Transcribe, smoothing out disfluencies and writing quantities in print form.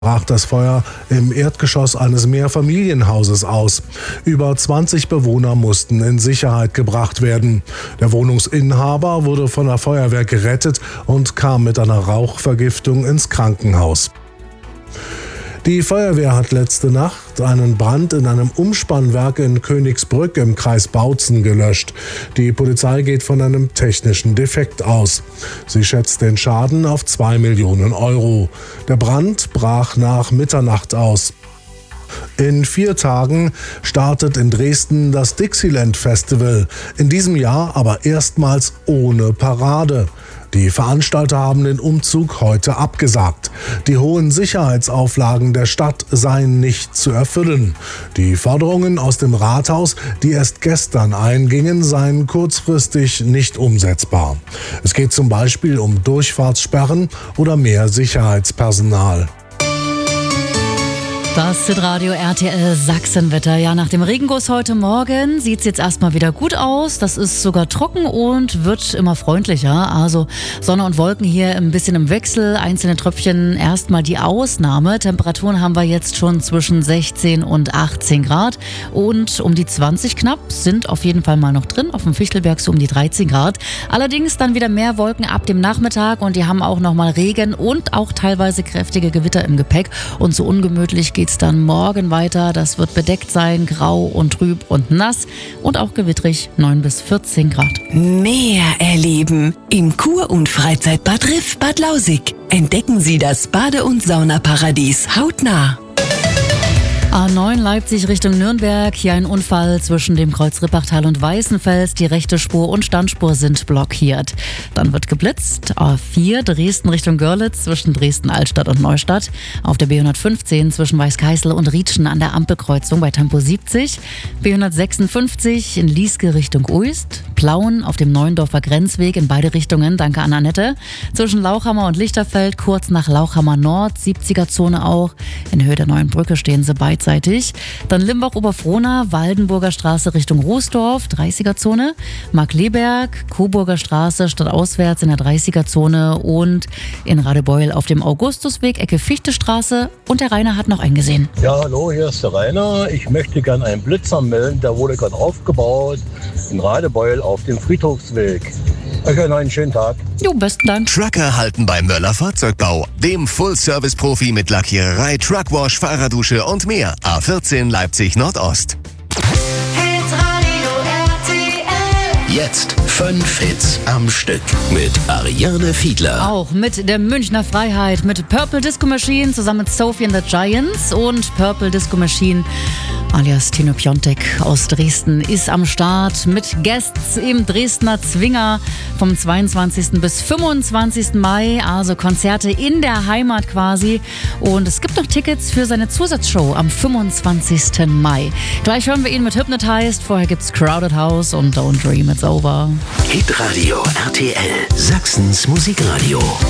brach das Feuer im Erdgeschoss eines Mehrfamilienhauses aus. Über 20 Bewohner mussten in Sicherheit gebracht werden. Der Wohnungsinhaber wurde von der Feuerwehr gerettet und kam mit einer Rauchvergiftung ins Krankenhaus. Die Feuerwehr hat letzte Nacht einen Brand in einem Umspannwerk in Königsbrück im Kreis Bautzen gelöscht. Die Polizei geht von einem technischen Defekt aus. Sie schätzt den Schaden auf 2 Millionen Euro. Der Brand brach nach Mitternacht aus. In 4 Tagen startet in Dresden das Dixieland Festival. In diesem Jahr aber erstmals ohne Parade. Die Veranstalter haben den Umzug heute abgesagt. Die hohen Sicherheitsauflagen der Stadt seien nicht zu erfüllen. Die Forderungen aus dem Rathaus, die erst gestern eingingen, seien kurzfristig nicht umsetzbar. Es geht zum Beispiel um Durchfahrtssperren oder mehr Sicherheitspersonal. Das Hitradio RTL Sachsenwetter. Ja, nach dem Regenguss heute Morgen sieht es jetzt erstmal wieder gut aus. Das ist sogar trocken und wird immer freundlicher. Also Sonne und Wolken hier ein bisschen im Wechsel. Einzelne Tröpfchen erstmal die Ausnahme. Temperaturen haben wir jetzt schon zwischen 16 und 18 Grad. Und um die 20 knapp sind auf jeden Fall mal noch drin. Auf dem Fichtelberg so um die 13 Grad. Allerdings dann wieder mehr Wolken ab dem Nachmittag. Und die haben auch nochmal Regen und auch teilweise kräftige Gewitter im Gepäck. Und so ungemütlich geht's dann morgen weiter. Das wird bedeckt sein, grau und trüb und nass und auch gewittrig, 9 bis 14 Grad. Mehr erleben im Kur- und Freizeitbad Riff Bad Lausick. Entdecken Sie das Bade- und Saunaparadies hautnah. A9 Leipzig Richtung Nürnberg. Hier ein Unfall zwischen dem Kreuz Rippachtal und Weißenfels. Die rechte Spur und Standspur sind blockiert. Dann wird geblitzt. A4 Dresden Richtung Görlitz zwischen Dresden-Altstadt und Neustadt. Auf der B115 zwischen Weißkeißel und Rietschen an der Ampelkreuzung bei Tempo 70. B156 in Lieske Richtung Uist. Plauen auf dem Neuendorfer Grenzweg in beide Richtungen. Danke an Annette. Zwischen Lauchhammer und Lichterfeld kurz nach Lauchhammer Nord. 70er-Zone auch. In Höhe der neuen Brücke stehen sie beidseitig. Dann Limbach-Oberfrohna, Waldenburger Straße Richtung Rußdorf, 30er-Zone. Markleberg, Coburger Straße stadtauswärts in der 30er-Zone und in Radebeul auf dem Augustusweg, Ecke Fichtestraße. Und der Rainer hat noch eingesehen. Ja, hallo, hier ist der Rainer. Ich möchte gerne einen Blitzer melden. Der wurde gerade aufgebaut in Radebeul auf dem Friedhofsweg. Euch noch einen schönen Tag. Jo, besten Dank. Trucker halten beim Möller Fahrzeugbau, dem Full-Service-Profi mit Lackiererei, Truckwash, Fahrerdusche und mehr. A14 Leipzig Nordost. Jetzt 5 Hits am Stück mit Ariane Fiedler. Auch mit der Münchner Freiheit, mit Purple Disco Machine zusammen mit Sophie and the Giants und Purple Disco Machine alias Tino Piontek aus Dresden ist am Start mit Guests im Dresdner Zwinger vom 22. bis 25. Mai, also Konzerte in der Heimat quasi. Und es gibt noch Tickets für seine Zusatzshow am 25. Mai. Gleich hören wir ihn mit Hypnotized, vorher gibt's Crowded House und Don't Dream It's Over. Hitradio RTL, Sachsens Musikradio.